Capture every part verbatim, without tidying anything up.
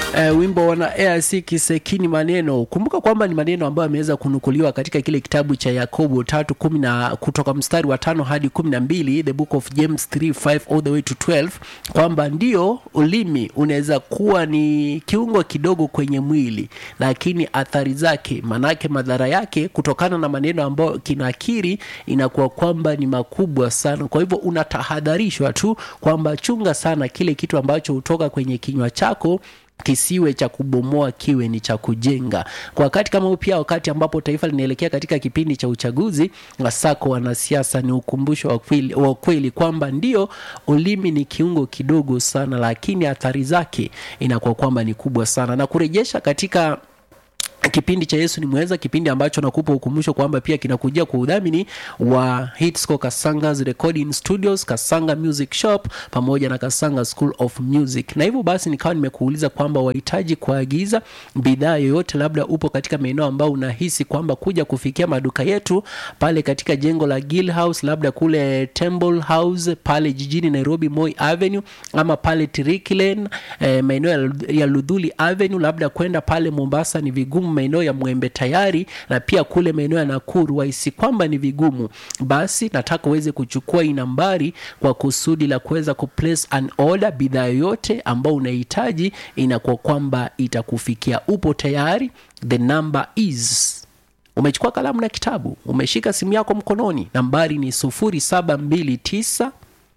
Uh, wimbo wana A I C Kisekini maneno. Kumbuka kwamba ni maneno ambayo yameweza kunukuliwa katika kile kitabu cha Yakobo tatu kumi na kutoka mstari wa tano hadi kumi na mbili, the book of James three five all the way to twelve, kwamba ndio ulimi unaweza kuwa ni kiungo kidogo kwenye mwili, lakini athari zake, manake madhara yake kutokana na maneno ambayo kinakiri inakuwa kwamba ni makubwa sana. Kwa hivyo unatahadharishwa tu kwamba chunga sana kile kitu ambacho hutoka kwenye kinywa chako, kisiwe cha kubomoa, kiwe ni cha kujenga. Kwa wakati kama huu pia, wakati ambapo taifa linaelekea katika kipindi cha uchaguzi, wasako wanasiasa, ni ukumbusho wa kweli, wa kweli kwamba ndio ulimi ni kiungo kidogo sana, lakini athari zake inakuwa kwamba ni kubwa sana. Na kurejesha katika kipindi cha Yesu ni Mweza, kipindi ambacho nakupa ukumbusho kwamba pia kinakujia kwa udhamini wa Hitsco Kasanga's Recording Studios, Kasanga Music Shop pamoja na Kasanga School of Music. Na hivyo basi nikawa nimekuuliza kwamba wahitaji kuagiza bidhaa yoyote, labda upo katika maeneo ambao unahisi kwamba kuja kufikia maduka yetu pale katika jengo la Gill House, labda kule Temple House pale jijini Nairobi Moi Avenue, ama pale Tiriki Lane eh, maeneo ya Ludhuli Avenue, labda kwenda pale Mombasa ni vigumu, maeneo ya Mwembe Tayari, na pia kule maeneo ya Nakuru waisi kwamba ni vigumu, basi nataka uweze kuchukua hii nambari kwa kusudi la kuweza kuplace an order. Bidhaa yote ambao unahitaji inakuwa kwamba itakufikia. Upo tayari? The number is, umechukua kalamu na kitabu, umeshika simu yako mkononi, nambari ni sufuri saba mbili tisa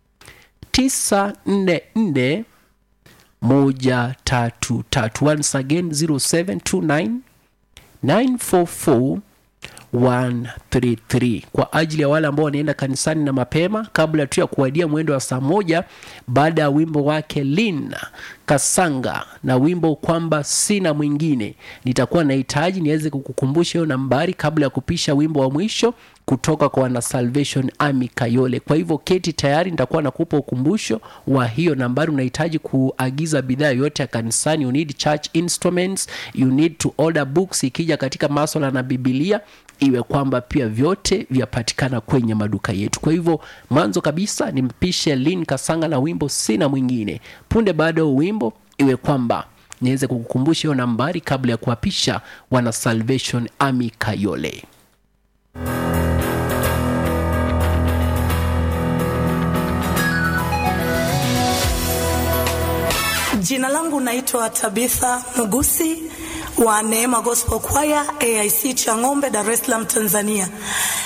tisa nne nne moja tatu tatu. Once again, zero seven two nine nine four four one three three. Kwa ajili ya wale ambao wanaenda kanisani na mapema, kabla tu ya kuwadia mwendo wa saa moja, baada ya wimbo wake Lina Kasanga na wimbo kwamba sina mwingine, nitakuwa nahitaji niweze kukukumbusha hiyo nambari kabla ya kupisha wimbo wa mwisho kutoka kwa wana Salvation Army Kayole. Kwa hivyo keti tayari, nitakuwa nakupa ukumbusho wa hiyo nambari. Unahitaji kuagiza bidhaa yote ya kanisani, you need church instruments, you need to order books, ikija katika masuala na Biblia, iwe kwamba pia vyote vyapatikana kwenye maduka yetu. Kwa hivyo mwanzo kabisa nimpishe Lin Kasanga na wimbo sina mwingine. Punde baada ya wimbo, iwe kwamba niweze kukukumbusha hiyo nambari kabla ya kuapisha wana Salvation Army Kayole. Jina langu naitwa Tabitha Mugusi wa Neema Gospel Choir A I C Changombe, Dar es Salaam, Tanzania.